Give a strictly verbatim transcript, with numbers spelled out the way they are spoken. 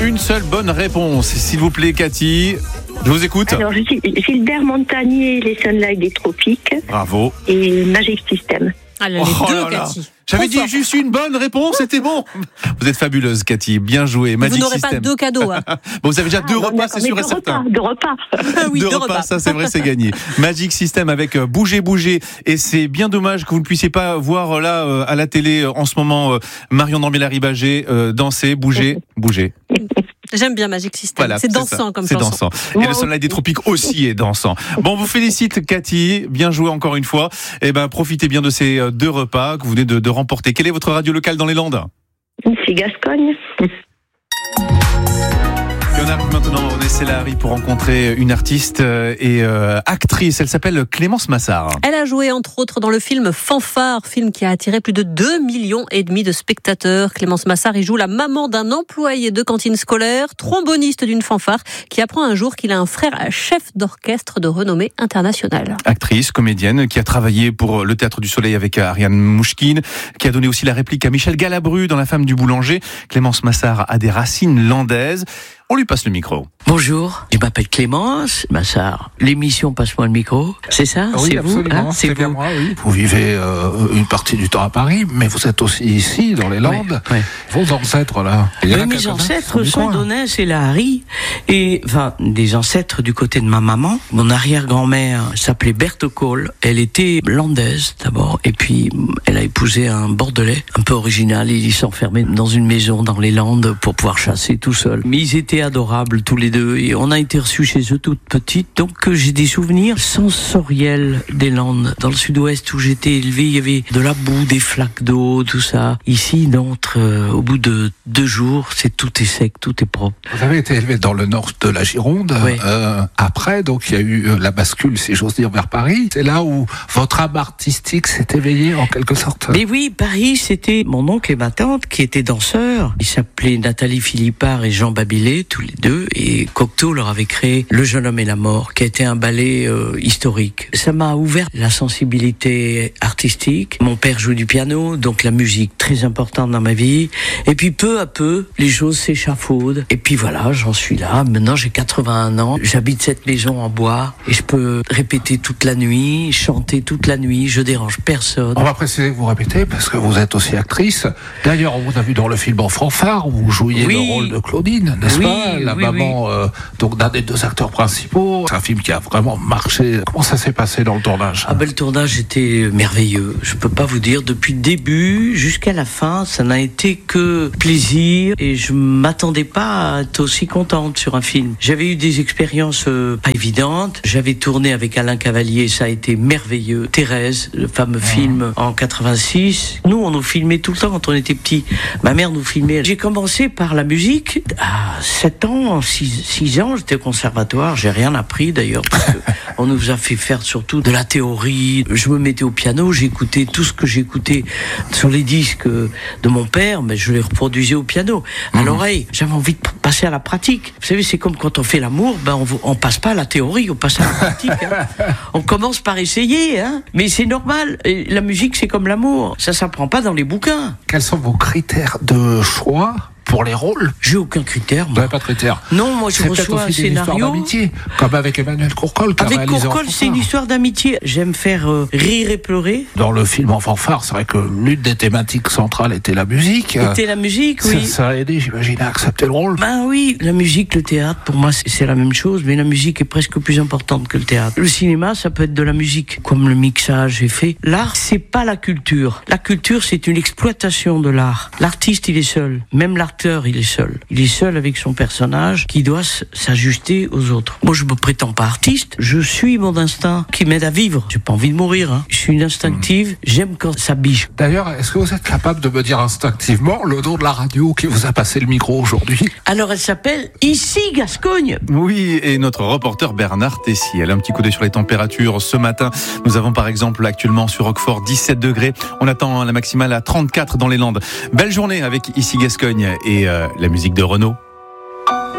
une seule bonne réponse. S'il vous plaît, Cathy, je vous écoute. Alors, je suis Gilbert Montagnier, les Sunlight des Tropiques. Bravo. Et Magic System. Ah, là, les Oh deux, là là. Cathy. J'avais Trop dit fort. juste une bonne réponse, c'était bon. Vous êtes fabuleuse, Cathy. Bien joué. Vous Magic n'aurez System. pas deux cadeaux. Hein. Bon, vous avez déjà Ah, deux bon, repas, d'accord, c'est mais sûr et deux certain. repas, deux repas. oui, deux deux repas, repas. ça c'est vrai, c'est gagné. Magic System avec euh, Bouger Bouger, et c'est bien dommage que vous ne puissiez pas voir euh, là euh, à la télé euh, en ce moment euh, Marion Dambiel-Ribagé euh, danser, bouger, bouger. J'aime bien Magic System. Voilà, c'est ça. dansant comme C'est chanson. dansant. Et le Sunlight des Tropiques aussi est dansant. Bon, on vous félicite, Cathy. Bien joué encore une fois. Et ben, profitez bien de ces euh, deux repas que vous venez de, de remporter. Quelle est votre radio locale dans les Landes? C'est Gascogne. Et on arrive maintenant au Nessel-Harry pour rencontrer une artiste et euh, actrice. Elle s'appelle Clémence Massart. Elle a joué entre autres dans le film Fanfare, film qui a attiré plus de deux millions et demi de spectateurs. Clémence Massart y joue la maman d'un employé de cantine scolaire, tromboniste d'une fanfare, qui apprend un jour qu'il a un frère chef d'orchestre de renommée internationale. Actrice, comédienne, qui a travaillé pour le Théâtre du Soleil avec Ariane Mouchkine, qui a donné aussi la réplique à Michel Galabru dans La femme du boulanger. Clémence Massart a des racines landaises. On lui passe le micro. Bonjour, je m'appelle Clémence Massart. L'émission Passe-moi le micro, c'est ça? Oui, c'est absolument, vous, hein, c'est c'est bien vous. moi, oui. Vous vivez euh, une partie du temps à Paris, mais vous êtes aussi ici, dans les Landes. Ouais, ouais. Vos ancêtres, là. Il y en a Mais mes quelques-uns ancêtres du sont coin. d'Aunès et la Harry. Et, enfin, des ancêtres du côté de ma maman. Mon arrière-grand-mère s'appelait Berthe Cole. Elle était landaise, d'abord. Et puis, elle a épousé un Bordelais, un peu original. Il s'enfermait dans une maison dans les Landes pour pouvoir chasser tout seul. Mais ils étaient adorables, tous les deux. Et on a été reçus chez eux toute petite. Donc, euh, j'ai des souvenirs sensoriels des Landes. Dans le sud-ouest où j'étais élevé, il y avait de la boue, des flaques d'eau, tout ça. Ici, d'entre, euh, au bout de deux jours, c'est tout est sec, tout est propre. Vous avez été élevé dans le nord de la Gironde. Oui. Euh, après, donc, il y a eu euh, la bascule, si j'ose dire, vers Paris. C'est là où votre âme artistique s'est éveillée, en quelque sorte. Mais oui, Paris, c'était mon oncle et ma tante qui étaient danseurs. Ils s'appelaient Nathalie Philippard et Jean Babillet, tous les deux. Et Cocteau leur avait créé Le jeune homme et la mort, qui a été un ballet euh, historique. Ça m'a ouvert la sensibilité artistique. Mon père joue du piano, donc la musique très importante dans ma vie. Et puis peu à peu, les choses s'échafaudent. Et puis voilà, j'en suis là. Maintenant, j'ai quatre-vingt-un ans. J'habite cette maison en bois et je peux répéter toute la nuit, chanter toute la nuit. Je dérange personne. On va préciser que vous répétez, parce que vous êtes aussi actrice. D'ailleurs, on vous a vu dans le film En fanfare, où vous jouiez Oui. le rôle de Claudine, n'est-ce Oui, pas? La oui, maman euh, donc d'un des deux acteurs principaux. C'est un film qui a vraiment marché. Comment ça s'est passé dans le tournage? Ah ben, le tournage était merveilleux. Je peux pas vous dire, depuis le début jusqu'à la fin, ça n'a été que plaisir et je m'attendais pas à être aussi contente sur un film. J'avais eu des expériences euh, pas évidentes. J'avais tourné avec Alain Cavalier, ça a été merveilleux. Thérèse, le fameux Ah. film en quatre-vingt-six. Nous, on nous filmait tout le temps quand on était petits. Ma mère nous filmait. J'ai commencé par la musique à sept ans, six ans, j'étais au conservatoire. J'ai rien appris d'ailleurs parce que on nous a fait faire surtout de la théorie. Je me mettais au piano, j'écoutais tout ce que j'écoutais sur les disques de mon père, mais je les reproduisais au piano, à l'oreille. J'avais envie de passer à la pratique. Vous savez, c'est comme quand on fait l'amour, ben on, on passe pas à la théorie, on passe à la pratique. Hein. On commence par essayer, hein. Mais c'est normal. Et la musique, c'est comme l'amour. Ça s'apprend pas dans les bouquins. Quels sont vos critères de choix pour les rôles? J'ai aucun critère, Vous moi. n'avez pas de critères? Non, moi je C'est peut-être reçois un aussi des histoires scénario. d'amitié, comme avec Emmanuel Courcol, qui a Avec réalisé En Courcol, c'est une fanfare. histoire d'amitié. J'aime faire euh, rire et pleurer. Dans le film En fanfare, c'est vrai que l'une des thématiques centrales était la musique. C'était la musique, oui. Ça, ça a aidé, j'imagine, à accepter le rôle. Ben oui, la musique, le théâtre, pour moi, c'est c'est la même chose, mais la musique est presque plus importante que le théâtre. Le cinéma, ça peut être de la musique, comme le mixage est fait. L'art, c'est pas la culture. La culture, c'est une exploitation de l'art. L'artiste, il est seul. Même l'acteur, il est seul. Il est seul avec son personnage qui doit s- s'ajuster aux autres. Moi, je me prétends pas artiste. Je suis mon instinct qui m'aide à vivre. J'ai pas envie de mourir, hein. Je suis une instinctive. J'aime quand ça biche. D'ailleurs, est-ce que vous êtes capable de me dire instinctivement le nom de la radio qui vous a passé le micro aujourd'hui? Alors, elle s'appelle Ici Gascogne. Oui, et notre reporter Bernard Tessier. Un petit coup d'œil sur les températures ce matin. Nous avons par exemple actuellement sur Roquefort dix-sept degrés. On attend la maximale à trente-quatre dans les Landes. Belle journée avec Ici Gascogne et euh, la musique de Renaud.